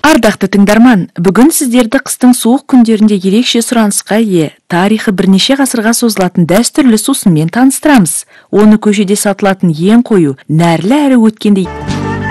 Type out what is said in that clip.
Ардақты тыңдарман, бүгін сіздерді қыстың суық күндерінде ерекше сұранысқа ие, тарихы бірнеше ғасырға созылатын дәстүрлі сусынмен таныстырамыз. Оны көшеде сатылатын ең қою, нәрлі әрі өткенде